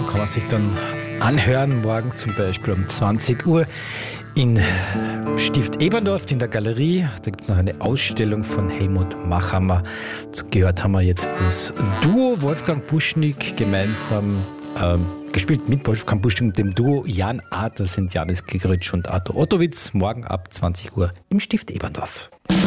kann man sich dann anhören, morgen zum Beispiel um 20 Uhr in Stift Eberndorf in der Galerie. Da gibt es noch eine Ausstellung von Helmut Machhammer. Gehört haben wir jetzt das Duo Wolfgang Buschnick gemeinsam gespielt mit Wolfgang Buschnick und dem Duo Jan A. Das sind Janis Gigritsch und Arthur Ottowitz. Morgen ab 20 Uhr im Stift Eberndorf.